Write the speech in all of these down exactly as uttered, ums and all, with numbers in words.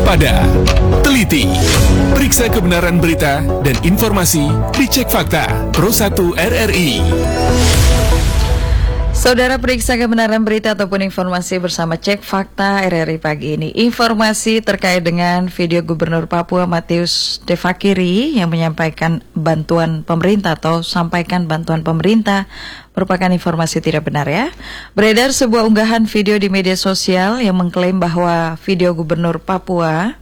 waspada, teliti, periksa kebenaran berita dan informasi, dicek fakta. Pro satu R R I. Saudara, periksa kebenaran berita ataupun informasi bersama Cek Fakta R R I pagi ini. Informasi terkait dengan video Gubernur Papua Matius Devakiri yang menyampaikan bantuan pemerintah atau sampaikan bantuan pemerintah merupakan informasi tidak benar ya. Beredar sebuah unggahan video di media sosial yang mengklaim bahwa video Gubernur Papua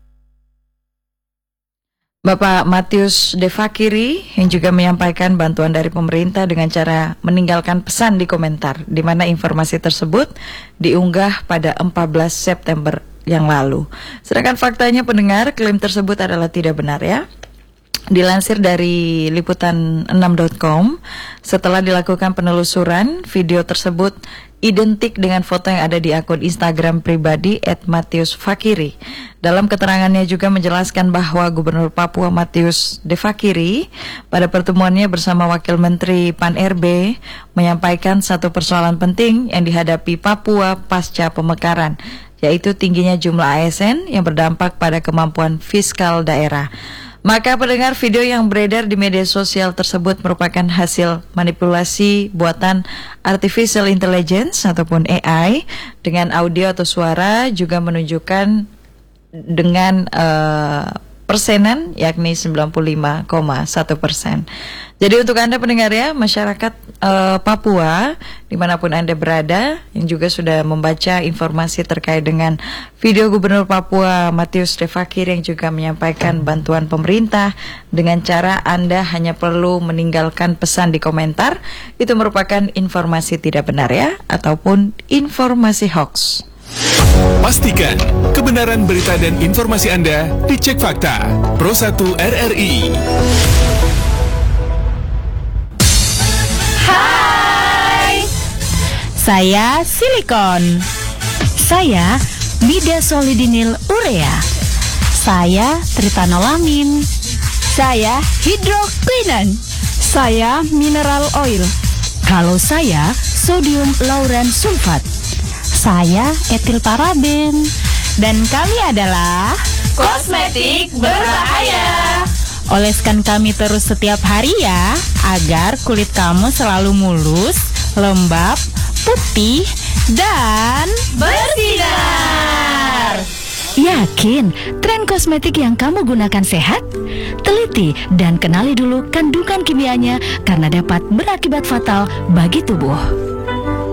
Bapak Matius Devakiri yang juga menyampaikan bantuan dari pemerintah dengan cara meninggalkan pesan di komentar, di mana informasi tersebut diunggah pada empat belas September yang lalu. Sedangkan faktanya pendengar, klaim tersebut adalah tidak benar ya. Dilansir dari liputan enam titik com, setelah dilakukan penelusuran, video tersebut identik dengan foto yang ada di akun Instagram pribadi et matius fakiri. Dalam keterangannya juga menjelaskan bahwa Gubernur Papua Matius Devakiri pada pertemuannya bersama Wakil Menteri Pan R B menyampaikan satu persoalan penting yang dihadapi Papua pasca pemekaran, yaitu tingginya jumlah A S N yang berdampak pada kemampuan fiskal daerah. Maka pendengar, video yang beredar di media sosial tersebut merupakan hasil manipulasi buatan artificial intelligence ataupun A I dengan audio atau suara, juga menunjukkan dengan uh, persenan yakni sembilan puluh lima koma satu persen. Jadi untuk Anda pendengar ya, masyarakat uh, Papua dimanapun Anda berada yang juga sudah membaca informasi terkait dengan video Gubernur Papua Matius Devakiri yang juga menyampaikan bantuan pemerintah dengan cara Anda hanya perlu meninggalkan pesan di komentar, itu merupakan informasi tidak benar ya, ataupun informasi hoax. Pastikan kebenaran berita dan informasi Anda dicek fakta. Pro satu R R I. Hai, saya Silikon. Saya Midasolidinil Urea. Saya Tritanolamin. Saya Hidroquinon. Saya Mineral Oil. Kalau saya Sodium Lauren Sulfat. Saya etil paraben. Dan kami adalah kosmetik berbahaya. Oleskan kami terus setiap hari ya, agar kulit kamu selalu mulus, lembab, putih, dan bersinar. Yakin tren kosmetik yang kamu gunakan sehat? Teliti dan kenali dulu kandungan kimianya karena dapat berakibat fatal bagi tubuh.